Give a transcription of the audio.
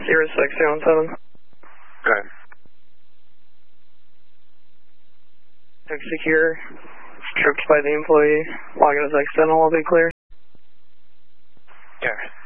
Sierra 617. Okay. Secure. Tripped by the employee. Login as accidental will be clear. Yeah.